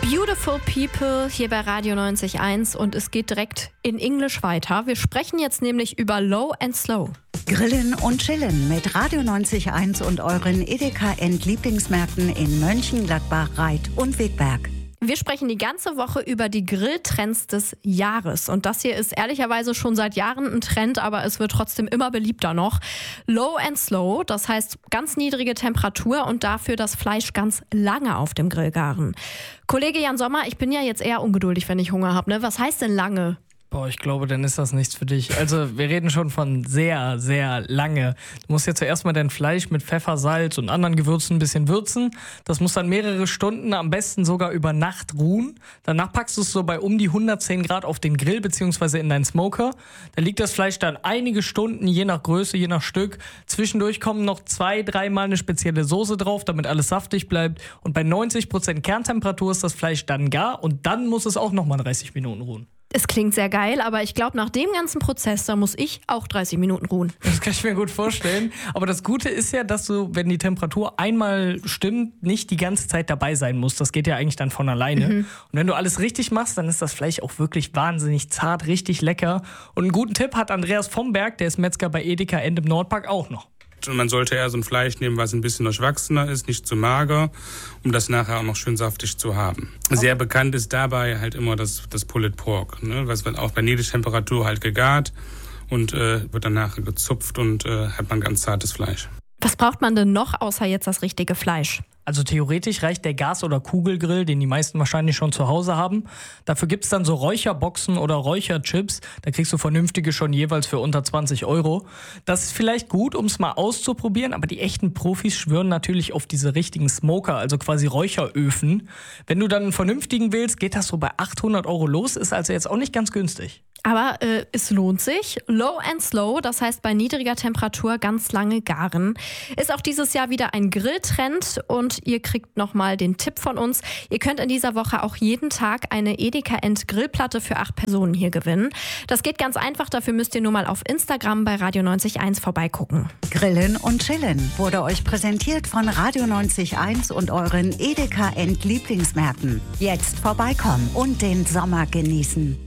Beautiful People hier bei Radio 90.1 und es geht direkt in Englisch weiter. Wir sprechen jetzt nämlich über Low and Slow. Grillen und Chillen mit Radio 90.1 und euren Edeka Lieblingsmärkten in Mönchengladbach, Reit und Wegberg. Wir sprechen die ganze Woche über die Grilltrends des Jahres. Und das hier ist ehrlicherweise schon seit Jahren ein Trend, aber es wird trotzdem immer beliebter noch. Low and Slow, das heißt ganz niedrige Temperatur und dafür das Fleisch ganz lange auf dem Grill garen. Kollege Jan Sommer, ich bin ja jetzt eher ungeduldig, wenn ich Hunger habe, ne? Was heißt denn lange? Boah, ich glaube, dann ist das nichts für dich. Also wir reden schon von sehr, sehr lange. Du musst ja zuerst mal dein Fleisch mit Pfeffer, Salz und anderen Gewürzen ein bisschen würzen. Das muss dann mehrere Stunden, am besten sogar über Nacht ruhen. Danach packst du es so bei um die 110 Grad auf den Grill bzw. in deinen Smoker. Da liegt das Fleisch dann einige Stunden, je nach Größe, je nach Stück. Zwischendurch kommen noch 2-3 Mal eine spezielle Soße drauf, damit alles saftig bleibt. Und bei 90% Kerntemperatur ist das Fleisch dann gar und dann muss es auch nochmal 30 Minuten ruhen. Es klingt sehr geil, aber ich glaube, nach dem ganzen Prozess, da muss ich auch 30 Minuten ruhen. Das kann ich mir gut vorstellen. Aber das Gute ist ja, dass du, wenn die Temperatur einmal stimmt, nicht die ganze Zeit dabei sein musst. Das geht ja eigentlich dann von alleine. Und wenn du alles richtig machst, dann ist das Fleisch auch wirklich wahnsinnig zart, richtig lecker. Und einen guten Tipp hat Andreas vom Berg, der ist Metzger bei Edeka End im Nordpark, auch noch. Und man sollte eher so ein Fleisch nehmen, was ein bisschen durchwachsener ist, nicht zu mager, um das nachher auch noch schön saftig zu haben. Sehr bekannt ist dabei halt immer das Pulled Pork, ne? Was wird auch bei Niedrigtemperatur halt gegart und wird dann nachher gezupft und hat man ganz zartes Fleisch. Was braucht man denn noch, außer jetzt das richtige Fleisch? Also theoretisch reicht der Gas- oder Kugelgrill, den die meisten wahrscheinlich schon zu Hause haben. Dafür gibt's dann so Räucherboxen oder Räucherchips. Da kriegst du vernünftige schon jeweils für unter 20 Euro. Das ist vielleicht gut, um es mal auszuprobieren, aber die echten Profis schwören natürlich auf diese richtigen Smoker, also quasi Räucheröfen. Wenn du dann einen vernünftigen wählst, geht das so bei 800 Euro los, ist also jetzt auch nicht ganz günstig. Aber es lohnt sich. Low and Slow, das heißt bei niedriger Temperatur ganz lange garen. Ist auch dieses Jahr wieder ein Grilltrend und ihr kriegt nochmal den Tipp von uns. Ihr könnt in dieser Woche auch jeden Tag eine Edeka End Grillplatte für 8 Personen hier gewinnen. Das geht ganz einfach, dafür müsst ihr nur mal auf Instagram bei Radio 90.1 vorbeigucken. Grillen und Chillen wurde euch präsentiert von Radio 90.1 und euren Edeka Lieblingsmärkten. Jetzt vorbeikommen und den Sommer genießen.